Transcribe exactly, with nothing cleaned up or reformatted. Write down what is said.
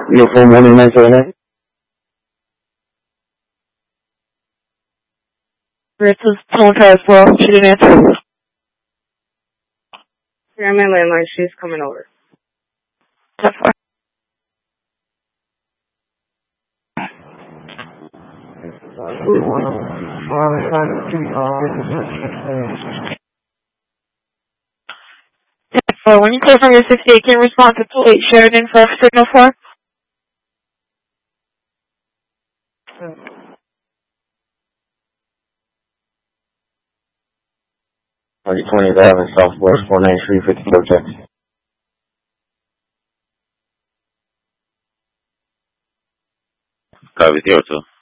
Your full morning nine seven eight. This is someone try as well. She didn't answer. Yeah, I'm in landline. She's coming over. That's fine. So when you call from your sixty-eight, can you respond to two eight Sheridan for signal four? twentieth Avenue, Southwest, four nine three fifty-four Texas. Copy, zero two.